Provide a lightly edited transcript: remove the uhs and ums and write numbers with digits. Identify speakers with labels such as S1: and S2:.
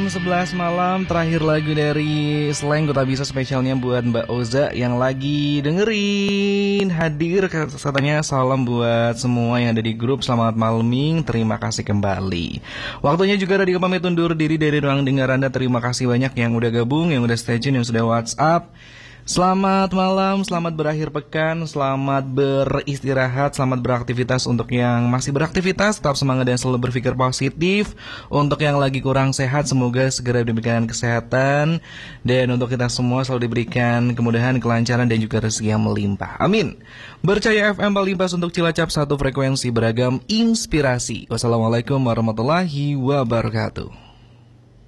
S1: jam 11 malam. Terakhir lagu dari Slang Kota Bisa spesialnya buat Mbak Oza yang lagi dengerin. Hadir katanya salam buat semua yang ada di grup. Selamat malaming, terima kasih kembali. Waktunya juga Radika pamit undur diri dari ruang dengar Anda. Terima kasih banyak yang udah gabung, yang udah stay tune, yang sudah WhatsApp. Selamat malam, selamat berakhir pekan, selamat beristirahat, selamat beraktivitas. Untuk yang masih beraktivitas, tetap semangat dan selalu berpikir positif. Untuk yang lagi kurang sehat, semoga segera diberikan kesehatan. Dan untuk kita semua selalu diberikan kemudahan, kelancaran, dan juga rezeki yang melimpah. Amin. Bercahaya FM Palimpas untuk Cilacap, satu frekuensi beragam inspirasi. Wassalamualaikum warahmatullahi wabarakatuh.